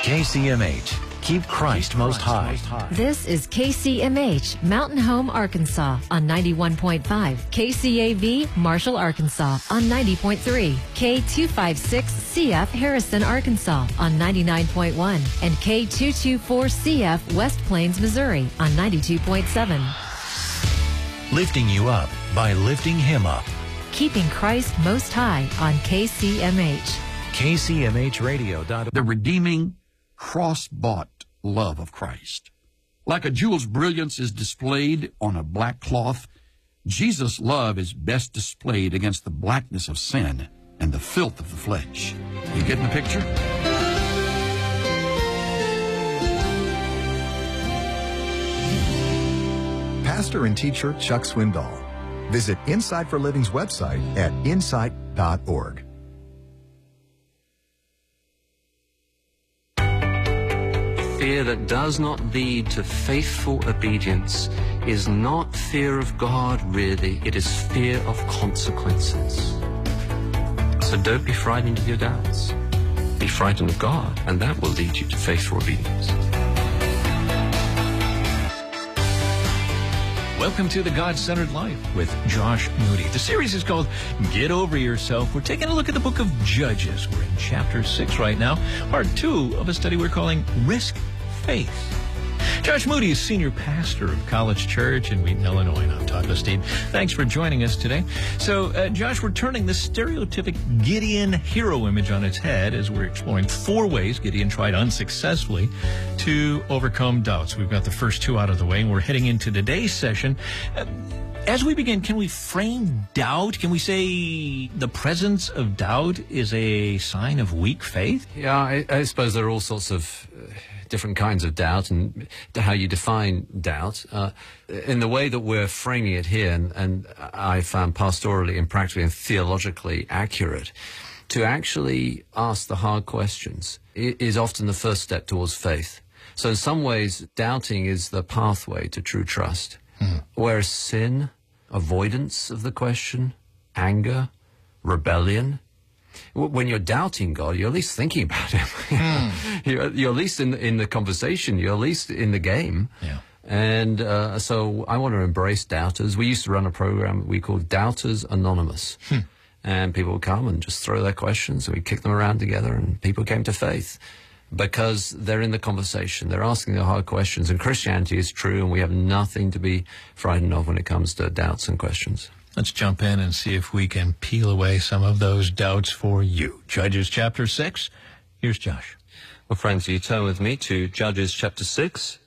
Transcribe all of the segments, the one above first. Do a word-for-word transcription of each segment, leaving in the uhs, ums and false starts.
K C M H. Keep Christ most high. This is K C M H, Mountain Home, Arkansas on ninety-one point five, K C A V, Marshall, Arkansas on ninety point three, K two fifty-six C F, Harrison, Arkansas on ninety-nine point one, and K two twenty-four C F, West Plains, Missouri on ninety-two point seven. Lifting you up by lifting him up. Keeping Christ most high on K C M H. K C M H radio dot org. The redeeming, cross-bought love of Christ. Like a jewel's brilliance is displayed on a black cloth, Jesus' love is best displayed against the blackness of sin and the filth of the flesh. You getting the picture? Pastor and teacher Chuck Swindoll. Visit Insight for Living's website at insight dot org. Fear that does not lead to faithful obedience is not fear of God, really. It is fear of consequences. So don't be frightened of your doubts. Be frightened of God, and that will lead you to faithful obedience. Welcome to The God-Centered Life with Josh Moody. The series is called Get Over Yourself. We're taking a look at the book of Judges. We're in chapter six right now, part two of a study we're calling Risk Faith. Josh Moody is senior pastor of College Church in Wheaton, Illinois, and I'm Todd Lestine. Thanks for joining us today. So, uh, Josh, we're turning the stereotypic Gideon hero image on its head as we're exploring four ways Gideon tried unsuccessfully to overcome doubts. We've got the first two out of the way, and we're heading into today's session. Uh, As we begin, can we frame doubt? Can we say the presence of doubt is a sign of weak faith? Yeah, I, I suppose there are all sorts of uh, different kinds of doubt and how you define doubt. Uh, in the way that we're framing it here, and, and I found pastorally and practically and theologically accurate, to actually ask the hard questions is often the first step towards faith. So in some ways, doubting is the pathway to true trust. Hmm. Whereas sin, avoidance of the question, anger, rebellion, when you're doubting God, you're at least thinking about Him. Mm. you're, you're at least in, in the conversation. You're at least in the game. Yeah. And uh, so I want to embrace doubters. We used to run a program we called Doubters Anonymous. Hmm. And people would come and just throw their questions, and we'd kick them around together, and people came to faith because they're in the conversation. They're asking the hard questions. And Christianity is true, and we have nothing to be frightened of when it comes to doubts and questions. Let's jump in and see if we can peel away some of those doubts for you. Judges chapter six. Here's Josh. Well, friends, you turn with me to Judges chapter six.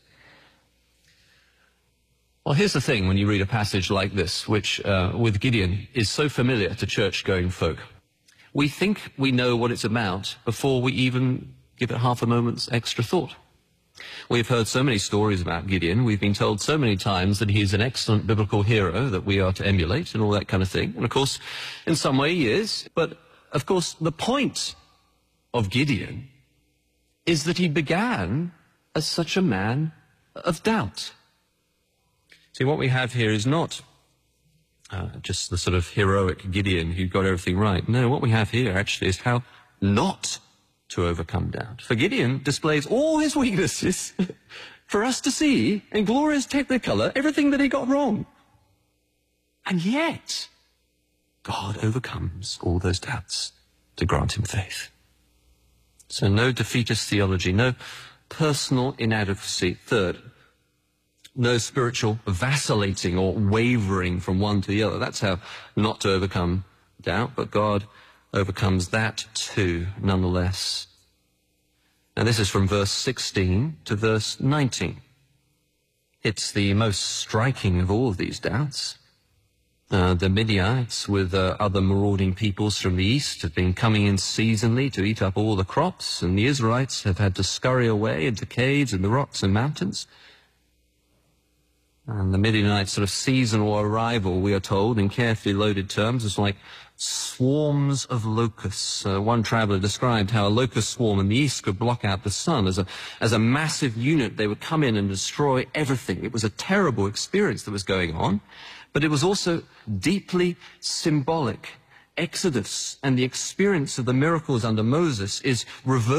Well, here's the thing when you read a passage like this, which uh, with Gideon is so familiar to church-going folk. We think we know what it's about before we even give it half a moment's extra thought. We've heard so many stories about Gideon. We've been told so many times that he's an excellent biblical hero that we are to emulate and all that kind of thing. And of course, in some way he is. But of course, the point of Gideon is that he began as such a man of doubt. See, what we have here is not uh, just the sort of heroic Gideon who got everything right. No, what we have here actually is how not to overcome doubt. For Gideon displays all his weaknesses for us to see in glorious technicolor everything that he got wrong. And yet, God overcomes all those doubts to grant him faith. So no defeatist theology, no personal inadequacy. Third, no spiritual vacillating or wavering from one to the other. That's how not to overcome doubt, but God overcomes that too, nonetheless. And this is from verse sixteen to verse nineteen. It's the most striking of all of these doubts. Uh, the Midianites, with uh, other marauding peoples from the east, have been coming in seasonally to eat up all the crops, and the Israelites have had to scurry away into caves in the rocks and mountains. And the Midianites' sort of seasonal arrival, we are told, in carefully loaded terms, is like swarms of locusts. Uh, one traveler described how a locust swarm in the east could block out the sun. As a, as a massive unit, they would come in and destroy everything. It was a terrible experience that was going on, but it was also deeply symbolic. Exodus and the experience of the miracles under Moses is reversed